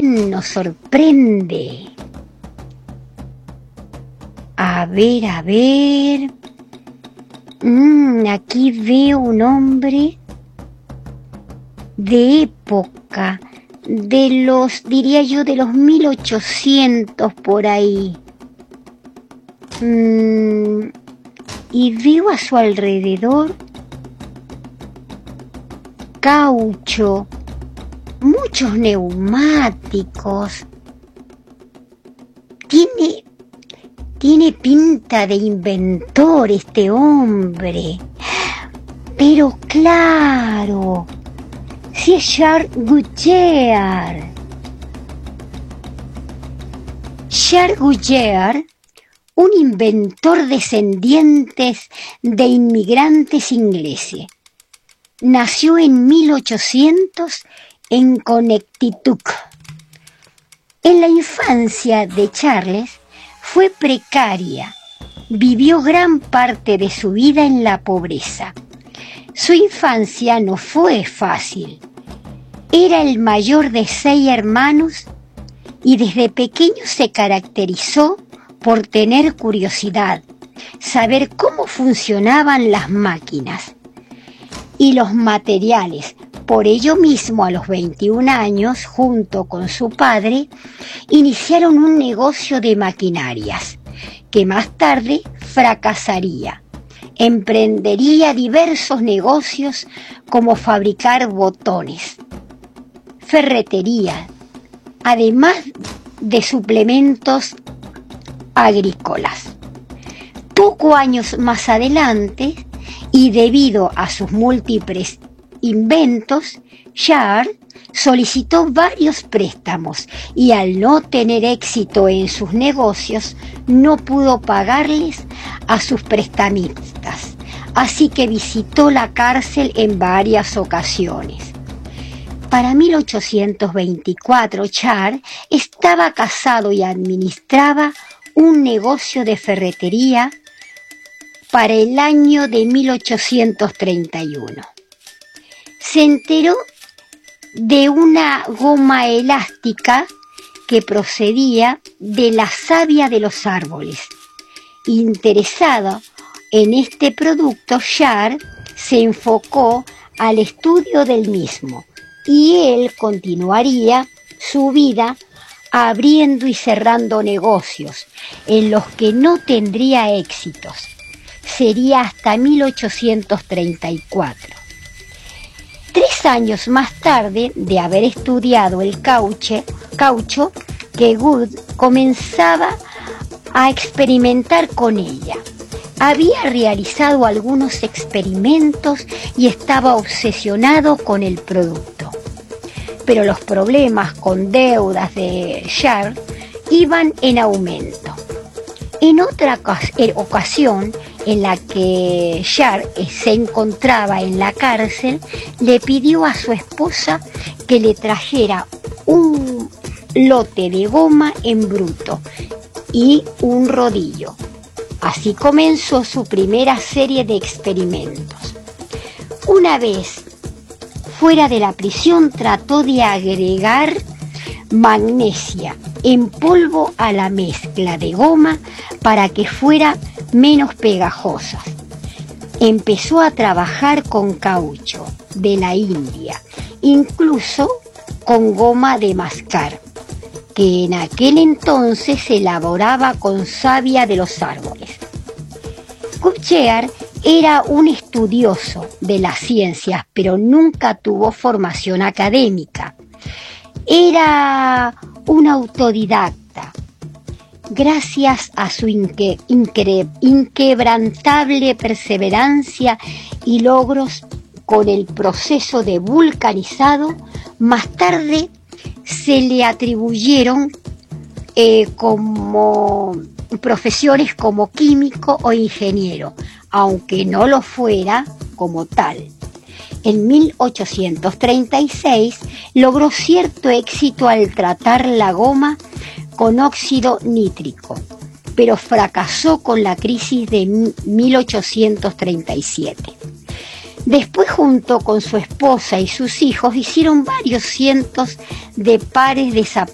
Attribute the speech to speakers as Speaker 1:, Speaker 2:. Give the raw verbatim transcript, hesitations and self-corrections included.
Speaker 1: ¿quién nos sorprende? A ver, a ver... Mm, aquí veo un hombre de época, de los, diría yo, de los mil ochocientos por ahí. Mm, y veo a su alrededor caucho, muchos neumáticos. Tiene, tiene pinta de inventor este hombre. Pero claro, si es Charles Goodyear. Charles Goodyear, un inventor descendiente de inmigrantes ingleses. Nació en mil ochocientos en Connecticut. En la infancia de Charles fue precaria. Vivió gran parte de su vida en la pobreza. Su infancia no fue fácil. Era el mayor de seis hermanos y desde pequeño se caracterizó por tener curiosidad, saber cómo funcionaban las máquinas y los materiales. Por ello mismo, a los veintiún años, junto con su padre, iniciaron un negocio de maquinarias, que más tarde fracasaría. Emprendería diversos negocios como fabricar botones, ferretería, además de suplementos agrícolas. Pocos años más adelante, y debido a sus múltiples inventos, Charles solicitó varios préstamos y al no tener éxito en sus negocios, no pudo pagarles a sus prestamistas, así que visitó la cárcel en varias ocasiones. Para mil ochocientos veinticuatro, Charles estaba casado y administraba un negocio de ferretería. Para el año de mil ochocientos treinta y uno, se enteró de una goma elástica que procedía de la savia de los árboles. Interesado en este producto, Charles se enfocó al estudio del mismo y él continuaría su vida abriendo y cerrando negocios en los que no tendría éxitos. Sería hasta mil ochocientos treinta y cuatro. Tres años más tarde de haber estudiado el cauche, caucho, que Wood comenzaba a experimentar con ella. Había realizado algunos experimentos y estaba obsesionado con el producto. Pero los problemas con deudas de Charles iban en aumento. En otra ocasión, en la que Charles se encontraba en la cárcel, le pidió a su esposa que le trajera un lote de goma en bruto y un rodillo. Así comenzó su primera serie de experimentos. Una vez fuera de la prisión, trató de agregar magnesia en polvo a la mezcla de goma para que fuera menos pegajosa. Empezó a trabajar con caucho de la India, incluso con goma de mascar, que en aquel entonces se elaboraba con savia de los árboles. Goodyear era un estudioso de las ciencias, pero nunca tuvo formación académica. Era un autodidacta. Gracias a su inque, inque, inquebrantable perseverancia y logros con el proceso de vulcanizado, más tarde se le atribuyeron eh, como profesiones como químico o ingeniero, aunque no lo fuera como tal. En mil ochocientos treinta y seis logró cierto éxito al tratar la goma con óxido nítrico, pero fracasó con la crisis de mil ochocientos treinta y siete. Después, junto con su esposa y sus hijos, hicieron varios cientos de pares de zapatos